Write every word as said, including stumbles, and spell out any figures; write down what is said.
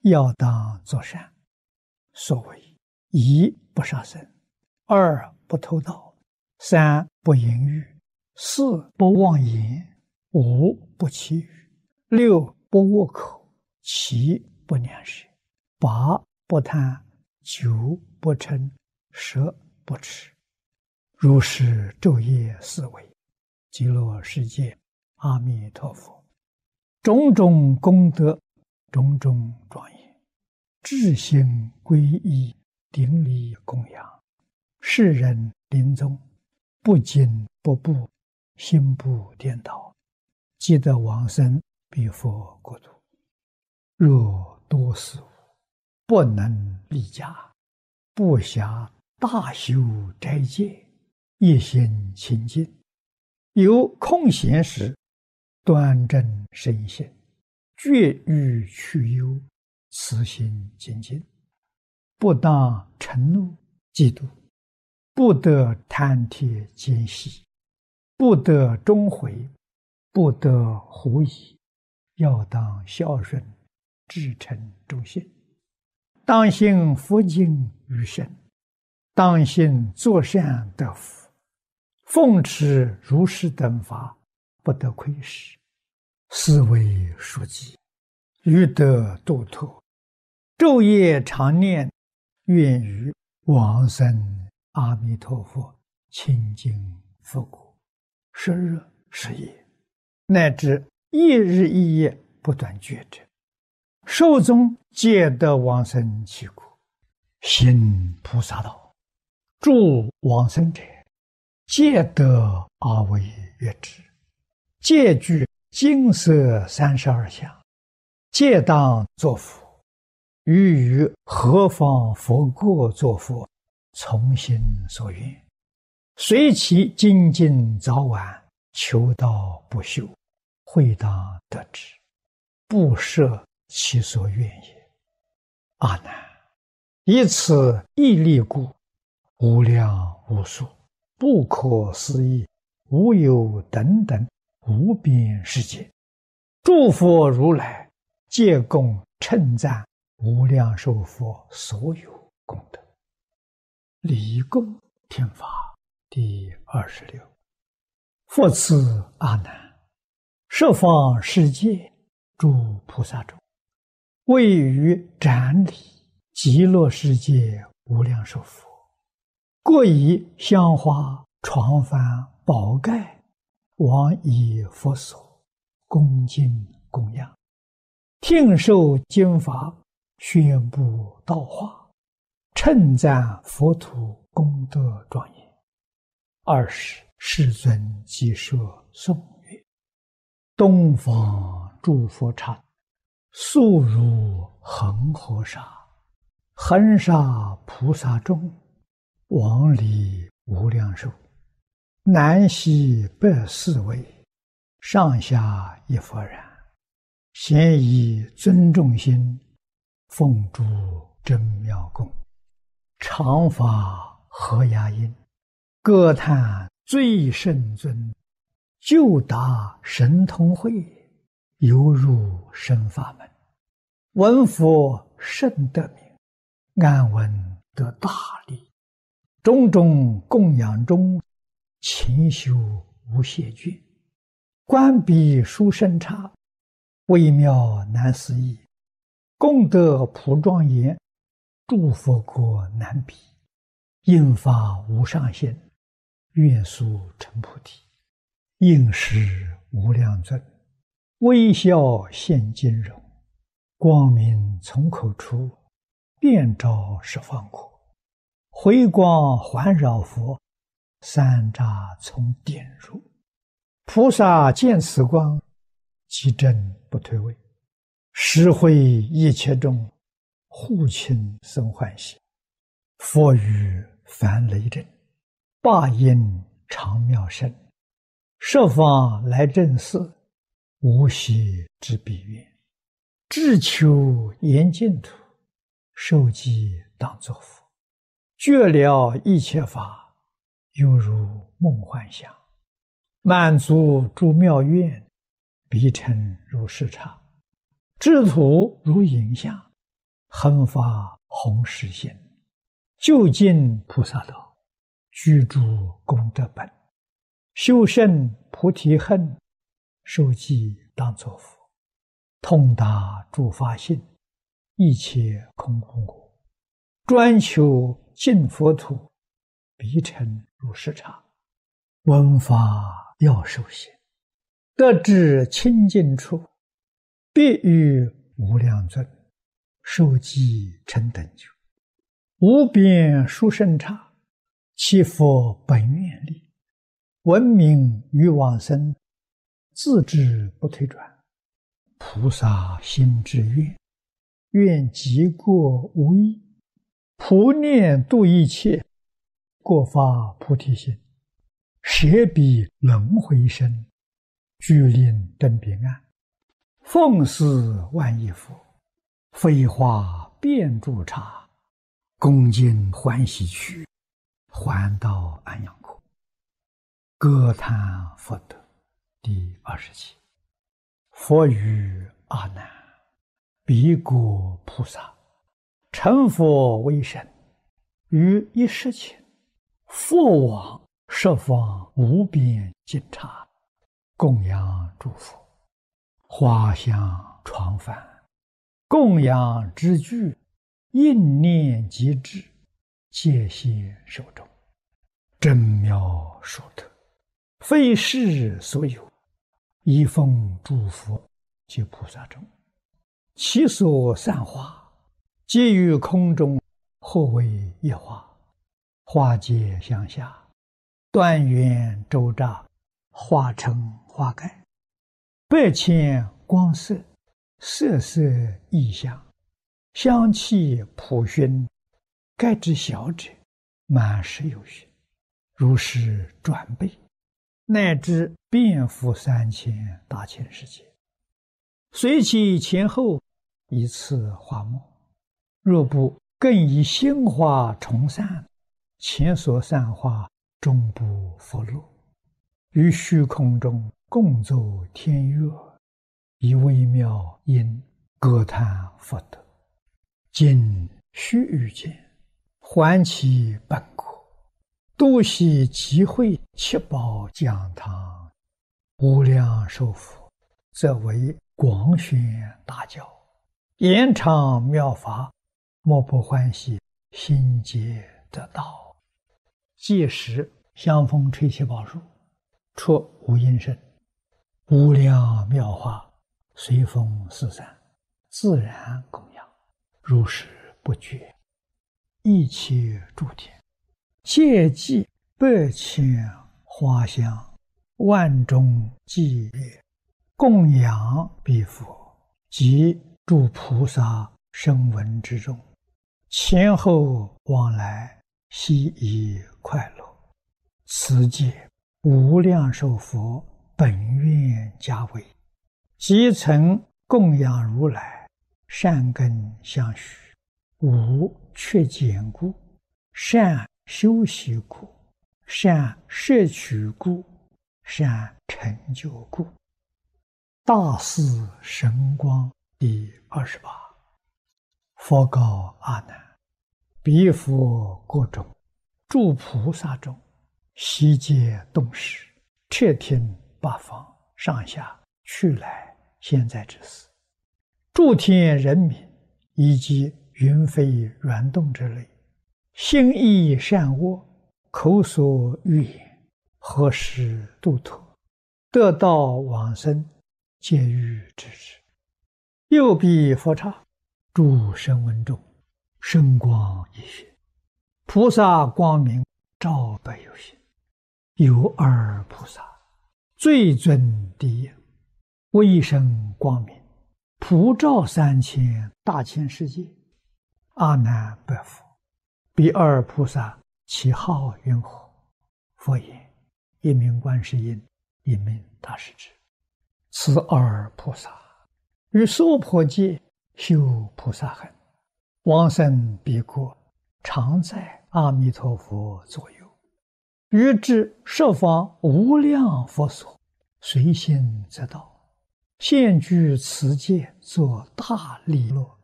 要当作善。所谓一不杀生，二不偷盗，三不淫欲，四不妄言，五不绮语，六不恶口，七不两舌，八不贪，九不嗔，十不痴。如是昼夜思维，极乐世界阿弥陀佛，种种功德，种种庄严，至心皈依，顶礼供养，世人临终不惊不怖，心不颠倒，即得往生彼佛国土。若多事物不能立家，不暇大修斋戒，一心清净，有空闲时端正身心，绝欲去忧，慈心精进，不当嗔怒嫉妒，不得贪帖奸细，不得终悔，不得狐疑，要当孝顺，至诚忠信，当信佛经于身，当信作善得福，奉持如是等法，不得亏失，是为书记，欲得度脱，昼夜常念，愿于往生阿弥陀佛清净佛国，十日十夜，乃至一日一夜不断觉者，寿终皆得往生其国。行菩萨道，助往生者，皆得阿惟越致，皆具金色三十二相，皆当作佛，于于何方佛国作佛，从心所愿，随其精进早晚，求道不休，会当得之，不设其所愿也。阿难，以此毅力故，无量无数不可思议无有等等无边世界，诸佛如来皆共称赞无量寿佛所有功德。离供天法第二十六。复次阿难，十方世界诸菩萨中，位于展礼极乐世界无量寿佛，各以香花床幡宝盖往以佛所，恭敬供养，听受经法，宣布道化，称赞佛土功德庄严。二是世尊即设颂曰：东方诸佛刹，速如恒河沙，恒沙菩萨众，往里无量寿，南西北四围，上下一佛然，咸以尊重心，奉诸真妙供，常发和雅音，歌叹最圣尊，就达神通会，犹入生法门，闻佛甚得名，安闻得大利，种种供养中，勤修无懈倦，观彼殊胜刹，微妙难思议，功德普庄严，诸佛国难比，应发无上限，愿速成菩提。应时无量尊，微笑现金容，光明从口出，遍照十方国，回光环绕佛，三匝从点入，菩萨见此光，即正不退位，实会一切众，护亲生欢喜。佛语梵雷震，霸音长妙声，十方来正寺，无息之彼愿，至求严净土，受记当作佛，觉了一切法，犹如梦幻想，满足诸妙愿，彼成如是刹，智土如影像， 恒发弘誓心，究竟菩萨道，居住功德本，修胜菩提恨，受记当作佛，通达诸法性，一切空无我，专求净佛土，必成如是刹。闻法要受行，得至清净处，必遇无量尊，受记成等觉，无边殊胜刹，其佛本愿力，闻名于往生，自知不退转。菩萨心之愿，愿极过无异，普念度一切，过发菩提心，舍彼轮回身，具令登彼岸，奉事万亿佛，飞花遍诸刹，恭敬欢喜去，还到安养国。歌叹佛德第二十七。佛语阿难：彼国菩萨成佛为身，于一时前，佛往十方无边尽刹，供养诸佛，花香传梵，供养之具，应念即至，戒谢受众，真妙殊特，非世所有，一奉诸佛及菩萨众，其所散花，皆于空中，或为一花，花皆向下，断缘周匝，化成花盖，百千光色，色色异香，香气普熏，盖之小者，满十有余，如是转倍，乃至遍覆三千大千世界，随其前后，以次花末。若不更以心花重散，前所散花终不佛落，于虚空中共奏天乐，以微妙音歌叹佛德。今须臾间，还其本国，度悉集会七宝讲堂，无量寿佛，则为广宣大教，延长妙法，莫不欢喜，心皆得道。届时香风吹七宝树，出无音声，无量妙法随风四散，自然供养，如是不绝。一切诸天皆祭百千花香，万众伎乐，供养彼佛及诸菩萨声闻之众，前后往来，悉以快乐。此界无量寿佛本愿家为，即曾供养如来，善根相续，无缺减故，善修习故，善摄取故，善成就故。大士神光第二十八。佛告阿难：彼佛国中，诸菩萨中，悉皆动识，彻听八方上下去来现在之事，诸天人民以及云飞软动之类，心意善恶，口所欲言，何时度脱，得道往生，皆欲知之。又彼佛刹，诸声闻众，声光一现，菩萨光明照百有心。有二菩萨，最尊第一，威声光明，普照三千大千世界。阿难白佛：彼二菩萨其号云何？佛言：一名观世音，一名大势至。此二菩萨于娑婆界修菩萨行，往生彼国，常在阿弥陀佛左右，于至十方无量佛所，随心则到，现居此界，作大利乐，